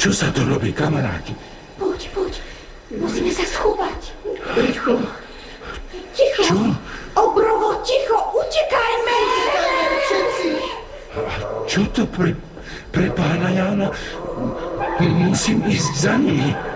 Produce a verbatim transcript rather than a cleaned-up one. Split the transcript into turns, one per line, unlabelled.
Čo sa to robí, kamaráti?
Poď, poď. Musíme sa schovať.
Rýchlo.
Ticho.
Čo?
Obrovo, ticho. Utekajme. Všetci.
Čo to pre, pre pána Jána? Musím ísť za nimi.